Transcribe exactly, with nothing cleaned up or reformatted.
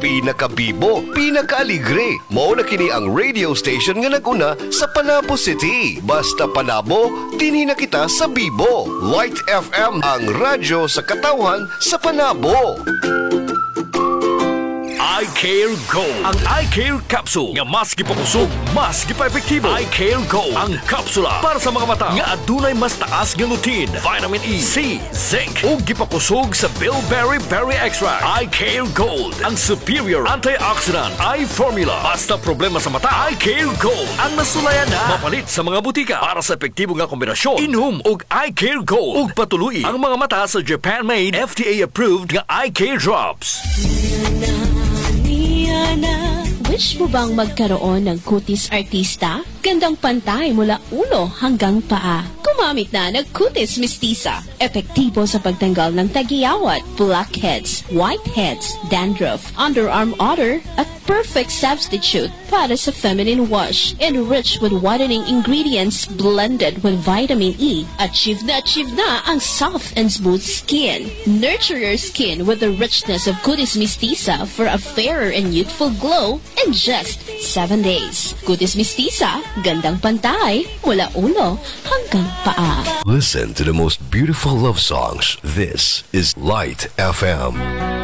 pinakabibo, pinakaaligre. Mao na kini ang radio station nga naguna sa Panabo City. Basta Panabo, dinhi na kita sa Bibo. Light F M, ang radyo sa katawhan sa Panabo. I Care Go, ang I Care Capsule nga mas gipakusog, mas gipa-epektibo. I Care Go, ang kapsula para sa mga mata nga adunay mas taas nga lutein, vitamin E, C, zinc ug gipakusog sa bilberry berry extract. I Care Gold, ang superior antioxidant eye formula. Basta problema sa mata, I Care Gold ang nasulayan na. Mapalit sa mga butika para sa epektibo nga kombinasyon. Inhum og I Care Gold ug patuloy ang mga mata sa Japan-made, F D A-approved nga I Care Drops. Wish mo bang magkaroon ng kutis artista? Gandang pantay mula ulo hanggang paa. Gumamit na ng kutis mistisa. Epektibo sa pagtanggal ng tagiyawat, blackheads, whiteheads, dandruff, underarm odor, at perfect substitute para sa feminine wash. Enriched with whitening ingredients blended with vitamin E. Achieve na achieve na ang soft and smooth skin. Nurture your skin with the richness of kutis mistisa for a fairer and youthful glow in just seven days. Kutis mistisa, gandang pantay, mula ulo hanggang paa. Listen to the most beautiful love songs. This is Light F M.